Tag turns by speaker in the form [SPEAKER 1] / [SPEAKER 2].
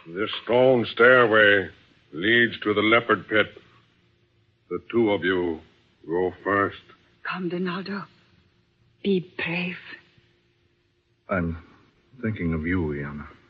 [SPEAKER 1] This stone stairway leads to the leopard pit. The two of you go first.
[SPEAKER 2] Come, Donaldo. Be brave.
[SPEAKER 3] I'm thinking of you, Iana.